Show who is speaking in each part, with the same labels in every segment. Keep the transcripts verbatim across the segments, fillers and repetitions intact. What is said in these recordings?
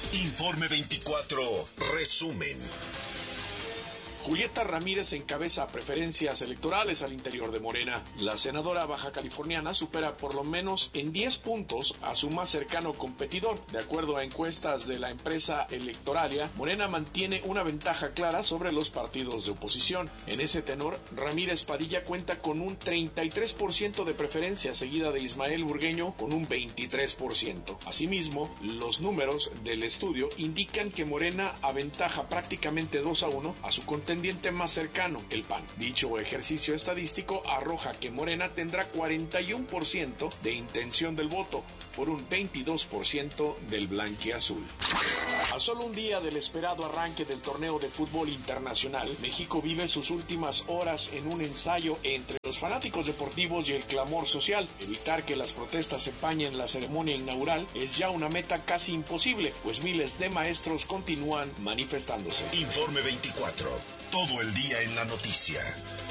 Speaker 1: Informe veinticuatro, resumen.
Speaker 2: Julieta Ramírez encabeza preferencias electorales al interior de Morena. La senadora baja californiana supera por lo menos en diez puntos a su más cercano competidor. De acuerdo a encuestas de la empresa Electoralia, Morena mantiene una ventaja clara sobre los partidos de oposición. En ese tenor, Ramírez Padilla cuenta con un treinta y tres por ciento de preferencia, seguida de Ismael Burgueño con un veintitrés por ciento. Asimismo, los números del estudio indican que Morena aventaja prácticamente dos a uno a su contendiente más cercano, el P A N. Dicho ejercicio estadístico arroja que Morena tendrá cuarenta y uno por ciento de intención del voto por un veintidós por ciento del blanquiazul. A solo un día del esperado arranque del torneo de fútbol internacional, México vive sus últimas horas en un ensayo entre los fanáticos deportivos y el clamor social. Evitar que las protestas empañen la ceremonia inaugural es ya una meta casi imposible, pues miles de maestros continúan manifestándose.
Speaker 1: Informe veinticuatro. Todo el día en la noticia.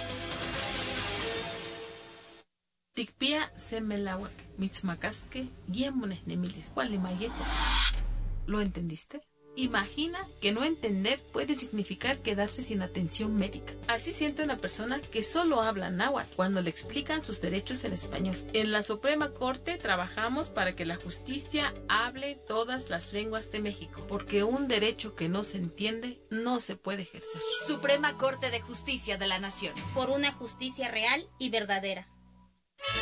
Speaker 3: Tikpia semelawak mitzmacasque guiemones nemilis cualimayeco. ¿Lo entendiste? Imagina que no entender puede significar quedarse sin atención médica. Así siente una persona que solo habla náhuatl cuando le explican sus derechos en español. En la Suprema Corte trabajamos para que la justicia hable todas las lenguas de México, porque un derecho que no se entiende no se puede ejercer.
Speaker 4: Suprema Corte de Justicia de la Nación.
Speaker 5: Por una justicia real y verdadera.